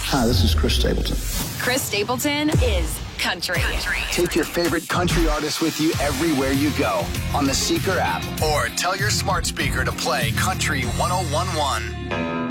Hi, this is Chris Stapleton. Chris Stapleton is country. Take your favorite country artists with you everywhere you go on the Seeker app, or tell your smart speaker to play Country 1011.